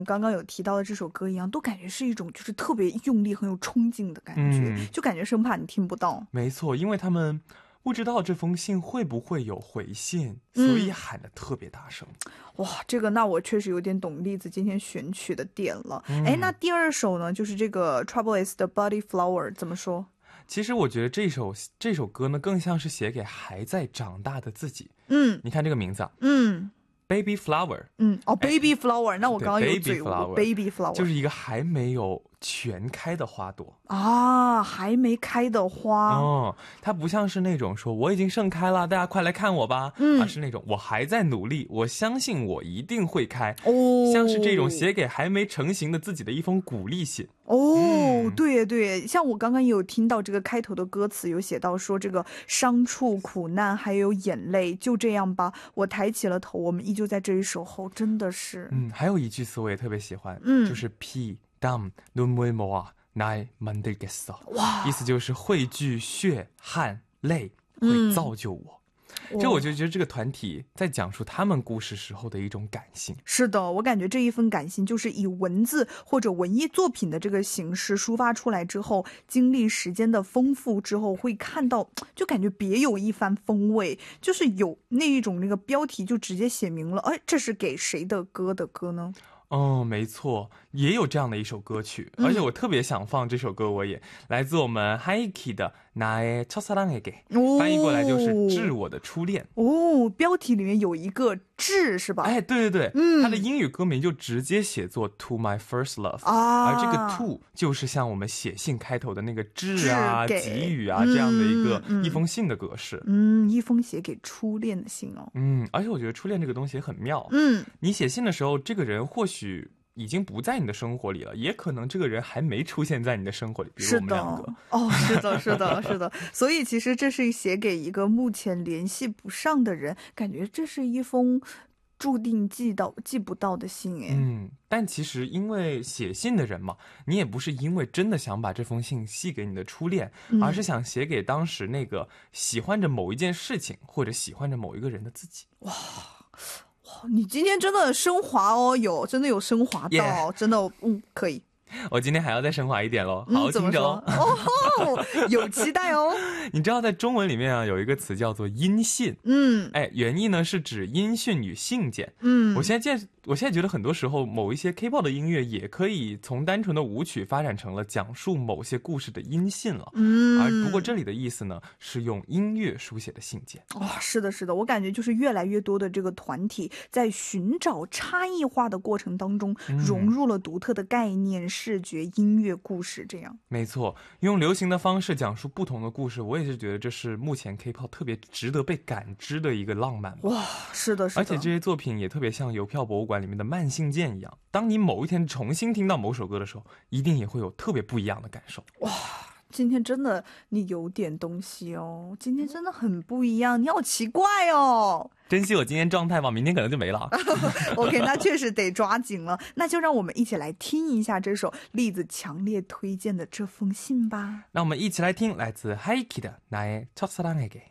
刚刚有提到的这首歌一样，都感觉是一种就是特别用力很有冲劲的感觉，就感觉生怕你听不到。 没错，因为他们不知道这封信会不会有回信，所以喊得特别大声。 哇，这个那我确实有点懂栗子今天选曲的点了。哎，那第二首呢，就是这个 Trouble is the Body Flower， 怎么说？ 其实我觉得这首歌呢，更像是写给还在长大的自己。你看这个名字啊，Baby Flower。 Baby Flower， 那我刚刚有嘴误 ，Baby Flower 就是一个还没有全开的花朵啊，还没开的花。 它不像是那种说我已经盛开了，大家快来看我吧，而是那种我还在努力，我相信我一定会开。像是这种写给还没成型的自己的一封鼓励信。 对对，像我刚刚也有听到这个开头的歌词有写到说这个伤处、苦难还有眼泪，就这样吧，我抬起了头，我们依旧在这里守候，真的是。 还有一句词我也特别喜欢，就是피 땀 눈물 모아 날 만들겠어。意思就是汇聚血汗泪会造就我。这我就觉得这个团体在讲述他们故事时候的一种感性。 是的，我感觉这一份感性就是以文字或者文艺作品的这个形式抒发出来之后，经历时间的丰富之后，会看到就感觉别有一番风味，就是有那一种那个标题就直接写明了，哎，这是给谁的歌呢？ 没错，也有这样的一首歌曲，而且我特别想放这首歌，我也来自我们 Haiki 的나의 첫사랑에게，翻译过来就是致我的初恋。 标题里面有一个致是吧？ 对对对，它的英语歌名就直接写作 To My First Love，而这个 To 就是像我们写信开头的那个致啊、给予啊这样的一个一封信的格式。 一封写给初恋的信哦。 而且我觉得初恋这个东西也很妙。你写信的时候，这个人或许已经不在你的生活里了，也可能这个人还没出现在你的生活里，比如我们两个。 是的。所以其实这是写给一个目前联系不上的人，感觉这是一封注定寄不到的信。 但其实因为写信的人嘛，你也不是因为真的想把这封信寄给你的初恋，而是想写给当时那个喜欢着某一件事情或者喜欢着某一个人的自己。 哇，你今天真的升华哦，真的有升华到，真的可以。 我今天还要再升华一点咯，好好听着哦。 有期待哦。 你知道在中文里面啊，有一个词叫做音信。原意呢是指音讯与信件。我现在觉得很多时候某一些 K-pop 的音乐也可以从单纯的舞曲发展成了讲述某些故事的音信了。不过这里的意思呢是用音乐书写的信件。 是的，我感觉就是越来越多的这个团体在寻找差异化的过程当中，融入了独特的概念、视觉、音乐、故事这样。 没错，用流行的方式讲述不同的故事，我也是觉得这是目前 K-pop 特别值得被感知的一个浪漫。 是的。 而且这些作品也特别像邮票博物馆里面的慢信件一样，当你某一天重新听到某首歌的时候，一定也会有特别不一样的感受。 今天真的你有点东西哦，今天真的很不一样，你好奇怪哦。 珍惜我今天状态吧，明天可能就没了。 OK， 那确实得抓紧了。那就让我们一起来听一下这首栗子强烈推荐的这封信吧。 那我们一起来听来自 Haiki 的나의 첫사랑에게。